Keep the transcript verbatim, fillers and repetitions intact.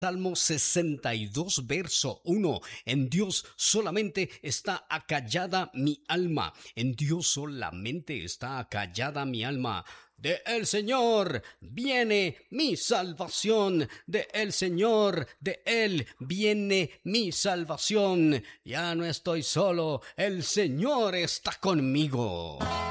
Salmo sesenta y dos, verso uno. En Dios solamente está acallada mi alma. En Dios solamente está acallada mi alma. De el Señor viene mi salvación. De el Señor, de Él viene mi salvación. Ya no estoy solo, el Señor está conmigo.